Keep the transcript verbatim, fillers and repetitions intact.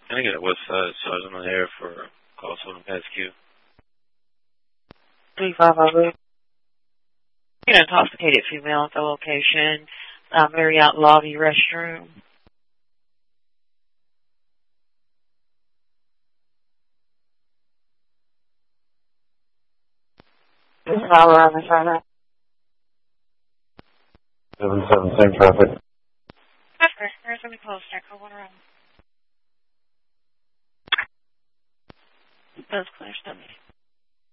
Can I get a west side sergeant on air for call seven past Q? three five five eight. An intoxicated female at the location, uh, Marriott lobby restroom. This is all around the front. seven seven, same traffic. Okay, there's something close. Check for one around. That's clear, stomach.